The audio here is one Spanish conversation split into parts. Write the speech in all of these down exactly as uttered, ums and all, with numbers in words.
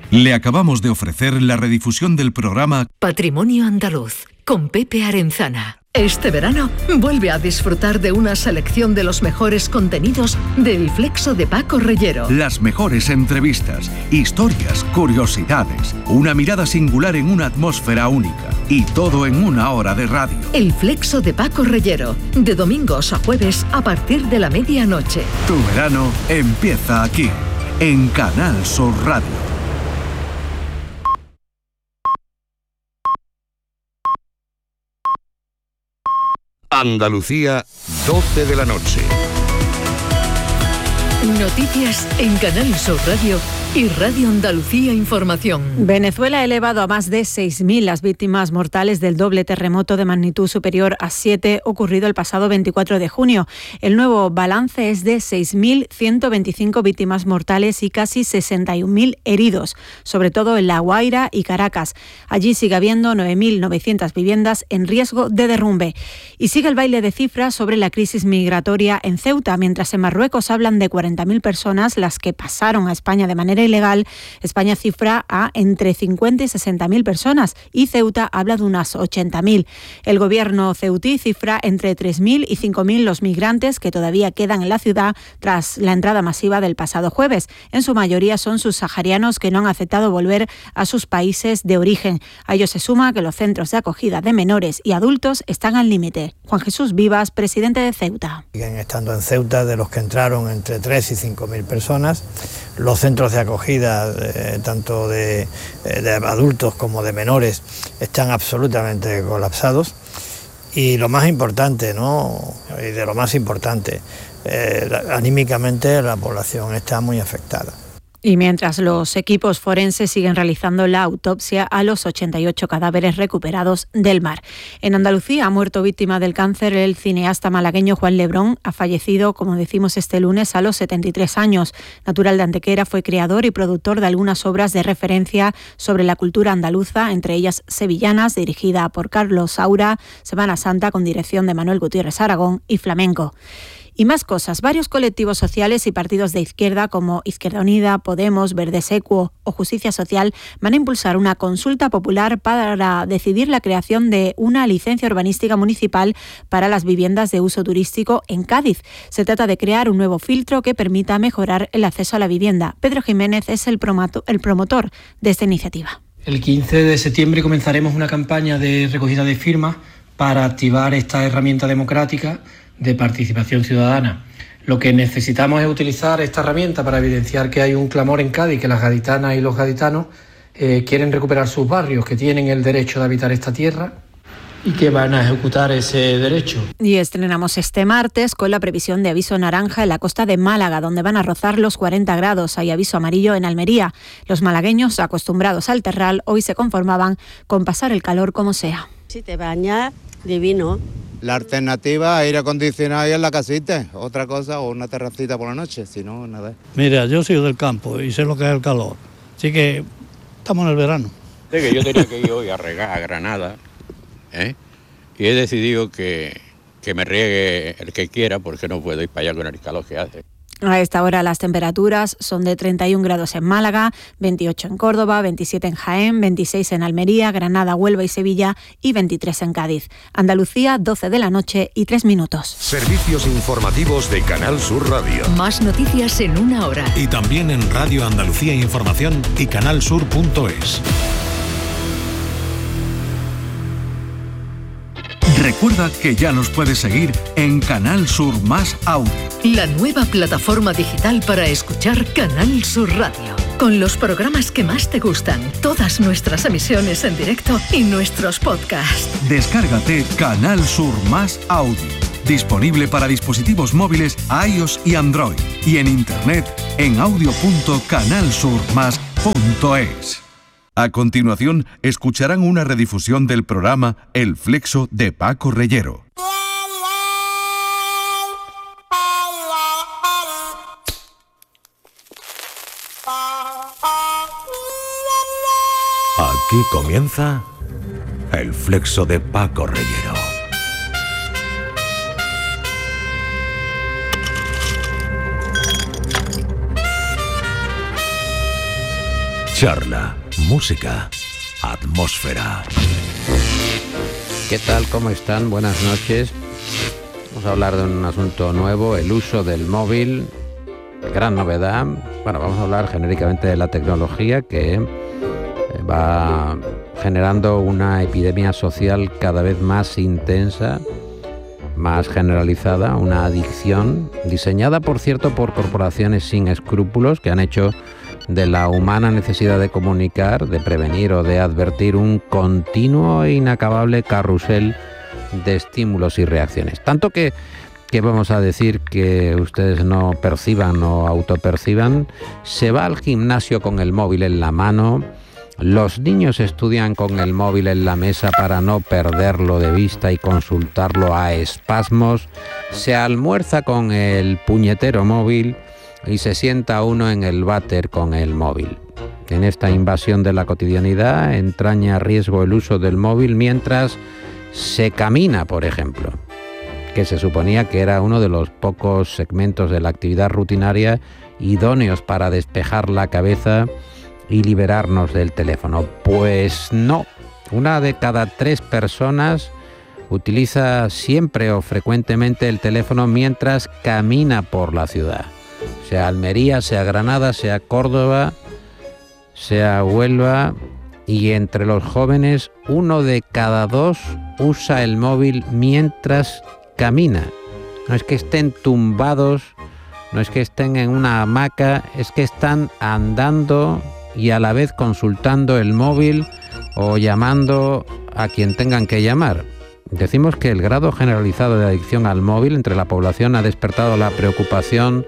Le acabamos de ofrecer la redifusión del programa Patrimonio Andaluz, con Pepe Arenzana. Este verano, vuelve a disfrutar de una selección de los mejores contenidos del Flexo de Paco Reyero. Las mejores entrevistas, historias, curiosidades, una mirada singular en una atmósfera única. Y todo en una hora de radio. El Flexo de Paco Reyero, de domingos a jueves a partir de la medianoche. Tu verano empieza aquí, en Canal Sur Radio. Andalucía, doce de la noche. Noticias en Canal Sur Radio y Radio Andalucía Información. Venezuela ha elevado a más de seis mil las víctimas mortales del doble terremoto de magnitud superior a siete ocurrido el pasado veinticuatro de junio. El nuevo balance es de seis mil ciento veinticinco víctimas mortales y casi sesenta y un mil heridos, sobre todo en La Guaira y Caracas. Allí sigue habiendo nueve mil novecientas viviendas en riesgo de derrumbe. Y sigue el baile de cifras sobre la crisis migratoria en Ceuta, mientras en Marruecos hablan de cuarenta mil personas las que pasaron a España de manera ilegal. España cifra a entre cincuenta y sesenta mil personas y Ceuta habla de unas ochenta mil. El gobierno ceutí cifra entre tres mil y cinco mil los migrantes que todavía quedan en la ciudad tras la entrada masiva del pasado jueves. En su mayoría son subsaharianos que no han aceptado volver a sus países de origen. A ello se suma que los centros de acogida de menores y adultos están al límite. Juan Jesús Vivas, presidente de Ceuta. Siguen estando en Ceuta de los que entraron entre tres y cinco mil personas. Los centros de acogida, eh, tanto de, de adultos como de menores, están absolutamente colapsados. Y lo más importante, ¿no? Y de lo más importante, eh, anímicamente la población está muy afectada. Y mientras los equipos forenses siguen realizando la autopsia a los ochenta y ocho cadáveres recuperados del mar. En Andalucía ha muerto víctima del cáncer el cineasta malagueño Juan Lebrón. Ha fallecido, como decimos, este lunes a los setenta y tres años. Natural de Antequera, fue creador y productor de algunas obras de referencia sobre la cultura andaluza, entre ellas Sevillanas, dirigida por Carlos Saura, Semana Santa, con dirección de Manuel Gutiérrez Aragón, y Flamenco. Y más cosas. Varios colectivos sociales y partidos de izquierda como Izquierda Unida, Podemos, Verdes Equo o Justicia Social van a impulsar una consulta popular para decidir la creación de una licencia urbanística municipal para las viviendas de uso turístico en Cádiz. Se trata de crear un nuevo filtro que permita mejorar el acceso a la vivienda. Pedro Jiménez es el promotor, el promotor de esta iniciativa. El quince de septiembre comenzaremos una campaña de recogida de firmas para activar esta herramienta democrática de participación ciudadana. Lo que necesitamos es utilizar esta herramienta para evidenciar que hay un clamor en Cádiz, que las gaditanas y los gaditanos eh, quieren recuperar sus barrios, que tienen el derecho de habitar esta tierra y que van a ejecutar ese derecho. Y estrenamos este martes con la previsión de aviso naranja en la costa de Málaga, donde van a rozar los cuarenta grados. Hay aviso amarillo en Almería. Los malagueños, acostumbrados al terral, hoy se conformaban con pasar el calor como sea. Si te bañas, divino. La alternativa es aire acondicionado y en la casita, otra cosa, o una terracita por la noche, si no, nada. Mira, yo soy del campo y sé lo que es el calor, así que estamos en el verano. De que yo tenía que ir hoy a regar a Granada, ¿eh? Y he decidido que, que me riegue el que quiera, porque no puedo ir para allá con el calor que hace. A esta hora las temperaturas son de treinta y un grados en Málaga, veintiocho en Córdoba, veintisiete en Jaén, veintiséis en Almería, Granada, Huelva y Sevilla y veintitrés en Cádiz. Andalucía, doce de la noche y tres minutos. Servicios informativos de Canal Sur Radio. Más noticias en una hora. Y también en Radio Andalucía Información y canalsur punto es. Recuerda que ya nos puedes seguir en Canal Sur Más Audio, la nueva plataforma digital para escuchar Canal Sur Radio, con los programas que más te gustan, todas nuestras emisiones en directo y nuestros podcasts. Descárgate Canal Sur Más Audio, disponible para dispositivos móviles iOS y Android, y en internet en audio punto canal sur más punto es. A continuación, escucharán una redifusión del programa El Flexo de Paco Reyero. Aquí comienza El Flexo de Paco Reyero. Charla, música, atmósfera. ¿Qué tal? ¿Cómo están? Buenas noches. Vamos a hablar de un asunto nuevo, el uso del móvil. Gran novedad. Bueno, vamos a hablar genéricamente de la tecnología que va generando una epidemia social cada vez más intensa, más generalizada, una adicción diseñada, por cierto, por corporaciones sin escrúpulos que han hecho de la humana necesidad de comunicar, de prevenir o de advertir un continuo e inacabable carrusel de estímulos y reacciones. Tanto que, que vamos a decir que ustedes no perciban o autoperciban, se va al gimnasio con el móvil en la mano, los niños estudian con el móvil en la mesa para no perderlo de vista y consultarlo a espasmos, se almuerza con el puñetero móvil y se sienta uno en el váter con el móvil. En esta invasión de la cotidianidad entraña riesgo el uso del móvil mientras se camina, por ejemplo, que se suponía que era uno de los pocos segmentos de la actividad rutinaria idóneos para despejar la cabeza y liberarnos del teléfono. Pues no, una de cada tres personas utiliza siempre o frecuentemente el teléfono mientras camina por la ciudad. Sea Almería, sea Granada, sea Córdoba, sea Huelva, y entre los jóvenes uno de cada dos usa el móvil mientras camina. No es que estén tumbados, no es que estén en una hamaca, es que están andando y a la vez consultando el móvil o llamando a quien tengan que llamar. Decimos que el grado generalizado de adicción al móvil entre la población ha despertado la preocupación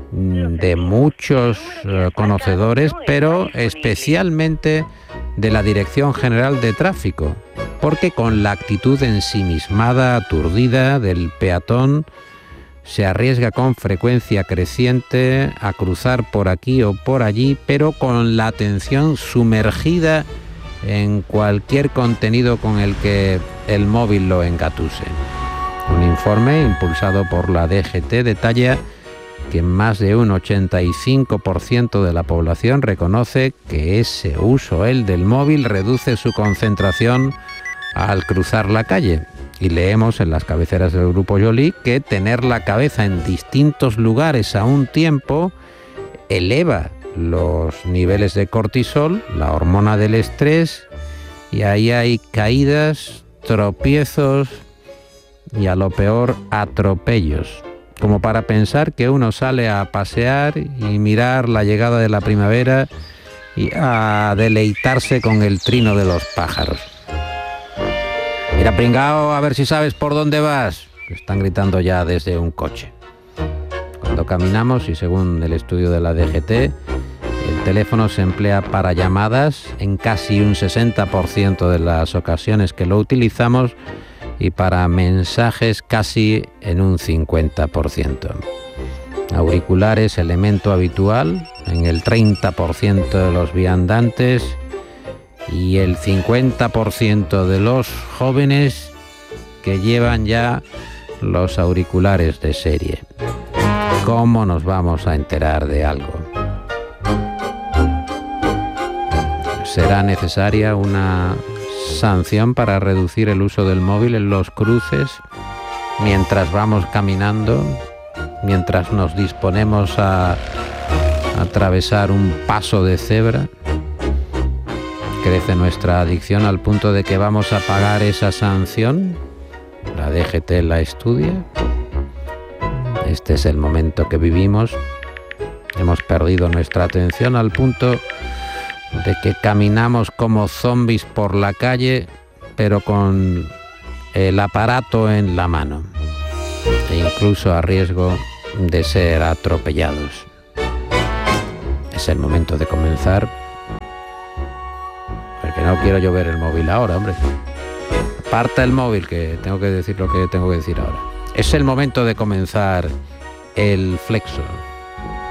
de muchos eh, conocedores, pero especialmente de la Dirección General de Tráfico, porque con la actitud ensimismada, aturdida del peatón, se arriesga con frecuencia creciente a cruzar por aquí o por allí, pero con la atención sumergida en cualquier contenido con el que el móvil lo engatuse. Un informe impulsado por la D G T detalla que más de un ochenta y cinco por ciento de la población reconoce que ese uso, el del móvil, reduce su concentración al cruzar la calle. Y leemos en las cabeceras del Grupo Joly que tener la cabeza en distintos lugares a un tiempo eleva los niveles de cortisol, la hormona del estrés, y ahí hay caídas, tropiezos y, a lo peor, atropellos. Como para pensar que uno sale a pasear y mirar la llegada de la primavera y a deleitarse con el trino de los pájaros. Mira, pringao, a ver si sabes por dónde vas. Están gritando ya desde un coche. Cuando caminamos, y según el estudio de la D G T, el teléfono se emplea para llamadas en casi un sesenta por ciento de las ocasiones que lo utilizamos y para mensajes casi en un cincuenta por ciento. Auriculares, elemento habitual en el treinta por ciento de los viandantes, y el cincuenta por ciento de los jóvenes que llevan ya los auriculares de serie. ¿Cómo nos vamos a enterar de algo? ¿Será necesaria una sanción para reducir el uso del móvil en los cruces mientras vamos caminando, mientras nos disponemos a atravesar un paso de cebra? ¿Crece nuestra adicción al punto de que vamos a pagar esa sanción? La D G T la estudia. Este es el momento que vivimos. Hemos perdido nuestra atención al punto de que caminamos como zombies por la calle, pero con el aparato en la mano, e incluso a riesgo de ser atropellados. Es el momento de comenzar, porque no quiero yo ver el móvil ahora, hombre. Aparta el móvil, que tengo que decir lo que tengo que decir ahora. Es el momento de comenzar el Flexo.